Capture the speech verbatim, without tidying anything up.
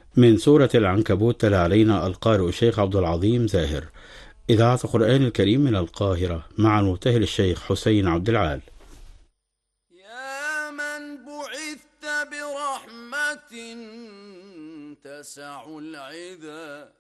من سورة العنكبوت تلا علينا القارئ الشيخ عبد العظيم زاهر. إذاعة القرآن الكريم من القاهرة مع المبتهل الشيخ حسين عبد العال. يا من بعثت برحمة تسع العذا